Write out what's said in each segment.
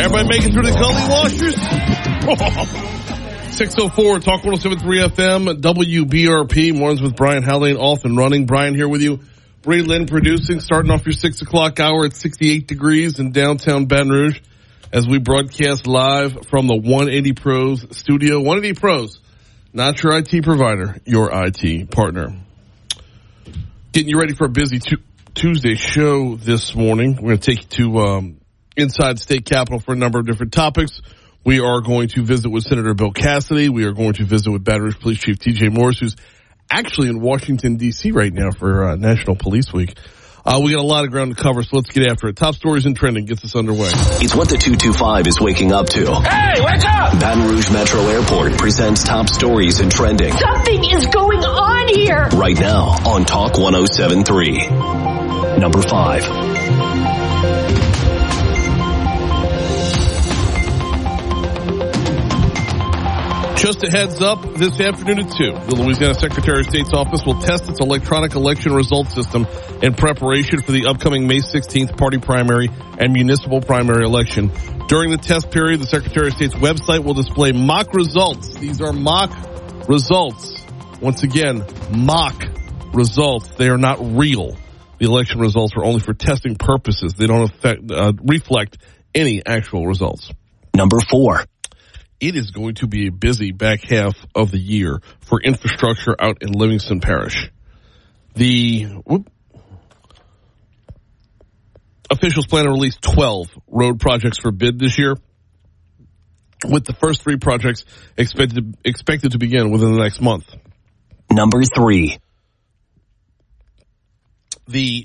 Everybody making through the gully washers? 604, Talk 107.3 FM, WBRP, Mornings with Brian Haldane, off and running. Brian here with you. Bree Lynn producing, starting off your 6 o'clock hour at 68 degrees in downtown Baton Rouge as we broadcast live from the 180 Pros studio. 180 Pros, not your IT provider, your IT partner. Getting you ready for a busy Tuesday show this morning. We're going to take you to inside state capitol for a number of different topics. We are going to visit with Senator Bill Cassidy. We are going to visit with Baton Rouge Police Chief T.J. Morris, who's actually in Washington, D.C. right now for National Police Week. We got a lot of ground to cover, so let's get after it. Top stories and trending gets us underway. It's what the 225 is waking up to. Hey, wake up! Baton Rouge Metro Airport presents top stories and trending. Something is going on here! Right now on Talk 107.3. Number 5. Just a heads up, this afternoon at 2, the Louisiana Secretary of State's office will test its electronic election results system in preparation for the upcoming May 16th party primary and municipal primary election. During the test period, the Secretary of State's website will display mock results. These are mock results. Once again, mock results. They are not real. The election results are only for testing purposes. They don't reflect any actual results. Number 4. It is going to be a busy back half of the year for infrastructure out in Livingston Parish. Officials plan to release 12 road projects for bid this year, with the first 3 projects expected to begin within the next month. Number 3. The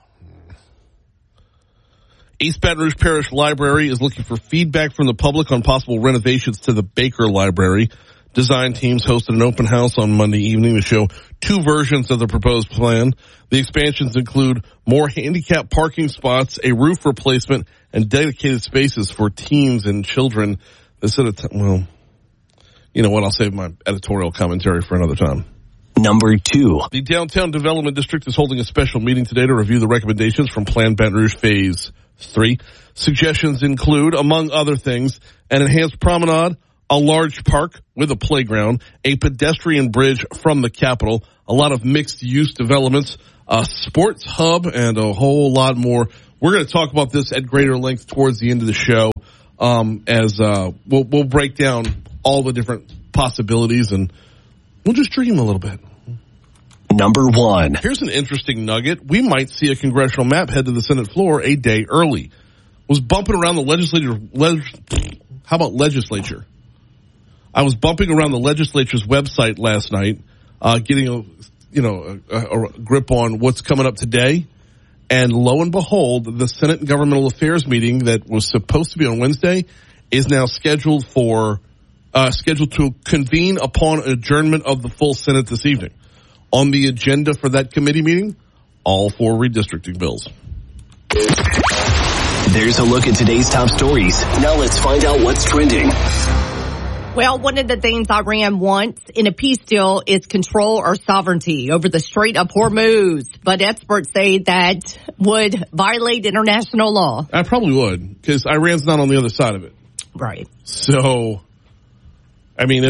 East Baton Rouge Parish Library is looking for feedback from the public on possible renovations to the Baker Library. Design teams hosted an open house on Monday evening to show 2 versions of the proposed plan. The expansions include more handicap parking spots, a roof replacement, and dedicated spaces for teens and children. This at well, you know what? I'll save my editorial commentary for another time. Number 2. The Downtown Development District is holding a special meeting today to review the recommendations from Plan Baton Rouge Phase 3. Suggestions include, among other things, an enhanced promenade, a large park with a playground, a pedestrian bridge from the Capitol, a lot of mixed-use developments, a sports hub, and a whole lot more. We're going to talk about this at greater length towards the end of the show, as we'll break down all the different possibilities, and we'll just dream a little bit. Number 1. Here's an interesting nugget. We might see a congressional map head to the Senate floor a day early. Was bumping around the legislature. How about legislature? I was bumping around the legislature's website last night, getting a grip on what's coming up today. And lo and behold, the Senate and Governmental Affairs meeting that was supposed to be on Wednesday is now scheduled to convene upon adjournment of the full Senate this evening. On the agenda for that committee meeting, all 4 redistricting bills. There's a look at today's top stories. Now let's find out what's trending. Well, one of the things Iran wants in a peace deal is control or sovereignty over the Strait of Hormuz. But experts say that would violate international law. I probably would, because Iran's not on the other side of it. Right. So, I mean,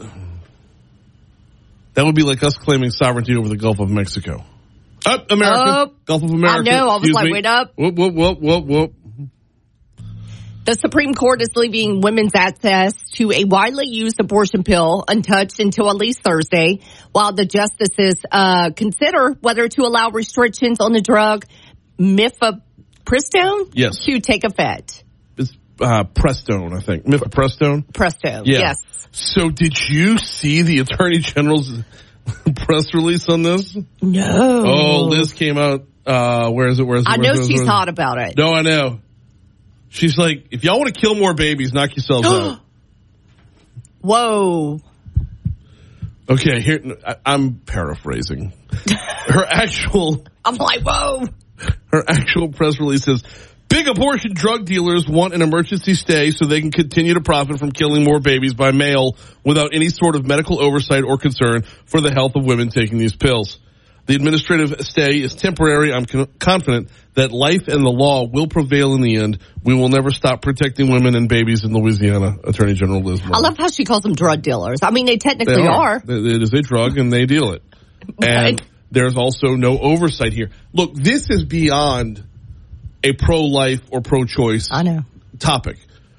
that would be like us claiming sovereignty over the Gulf of Mexico. Up, America. Gulf of America. I know. I was like, wait up. Whoop, whoop, whoop, whoop, whoop. The Supreme Court is leaving women's access to a widely used abortion pill untouched until at least Thursday, while the justices consider whether to allow restrictions on the drug mifepristone to take effect. It's Prestone, I think. Mifepristone? Prestone, yeah. Yes. So did you see the Attorney General's press release on this? No. Oh, Liz came out. Where is it? I know she's hot about it. No, I know. She's like, if y'all want to kill more babies, knock yourselves out. Whoa. Okay, here, I'm paraphrasing. I'm like, whoa. Her actual press release says, big abortion drug dealers want an emergency stay so they can continue to profit from killing more babies by mail without any sort of medical oversight or concern for the health of women taking these pills. The administrative stay is temporary. I'm confident that life and the law will prevail in the end. We will never stop protecting women and babies in Louisiana, Attorney General Liz Moore. I love how she calls them drug dealers. I mean, they technically are. It is a drug, and they deal it. And there's also no oversight here. Look, this is beyond a pro-life or pro-choice topic.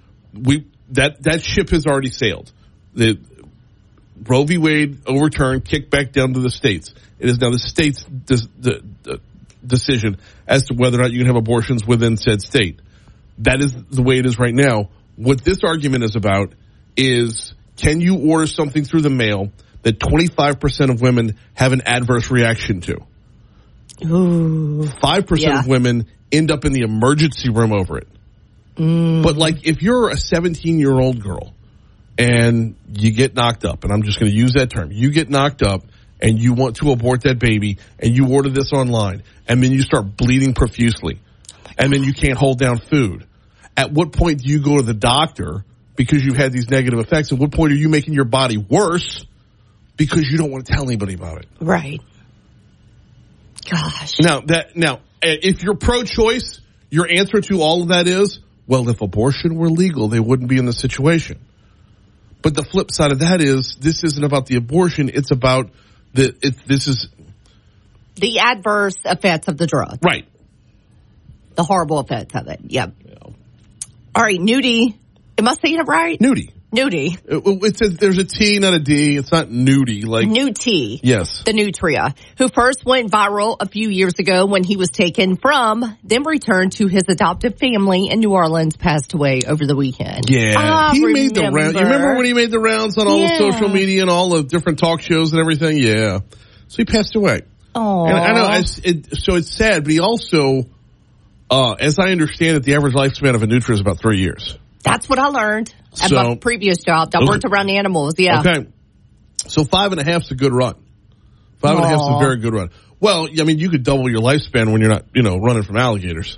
That ship has already sailed. The Roe v. Wade overturned, kicked back down to the states. It is now the state's decision as to whether or not you can have abortions within said state. That is the way it is right now. What this argument is about is, can you order something through the mail that 25% of women have an adverse reaction to? Ooh. 5% of women end up in the emergency room over it. But like, if you're a 17-year-old girl and you get knocked up, and I'm just going to use that term, you get knocked up and you want to abort that baby and you order this online and then you start bleeding profusely and then you can't hold down food. At what point do you go to the doctor because you've had these negative effects? At what point are you making your body worse because you don't want to tell anybody about it? Right. Gosh. Now, if you're pro-choice, your answer to all of that is, well, if abortion were legal, they wouldn't be in this situation. But the flip side of that is, this isn't about the abortion. It's about this is the adverse effects of the drug. Right. The horrible effects of it. Yep. Yeah. All right, Nudie. Am I saying it right? Nudie. Nudie. It says there's a T, not a D. It's not nudie. Like Nutri. Yes. The Nutria, who first went viral a few years ago when he was taken from, then returned to his adoptive family in New Orleans, passed away over the weekend. Yeah. He made the rounds. You remember when he made the rounds on all the social media and all the different talk shows and everything? Yeah. So he passed away. Oh. I know. So it's sad, but he also, as I understand it, the average lifespan of a Nutria is about 3 years. That's what I learned at my previous job. I worked around animals, yeah. Okay. So 5.5 is a good run. 5.5 is a very good run. Well, I mean, you could double your lifespan when you're not, running from alligators.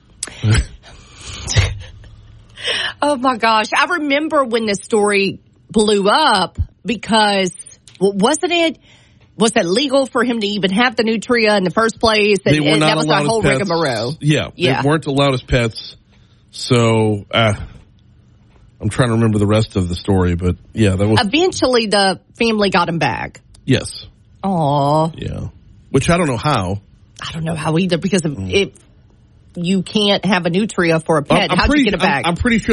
Oh, my gosh. I remember when this story blew up because, was it legal for him to even have the Nutria in the first place? And that was our whole rigmarole. Yeah. They weren't allowed as pets. So, I'm trying to remember the rest of the story, but yeah, that was. Eventually, the family got him back. Yes. Aw. Yeah. Which I don't know how. I don't know how either, because if you can't have a Nutria for a pet, how'd you get it back? I'm pretty sure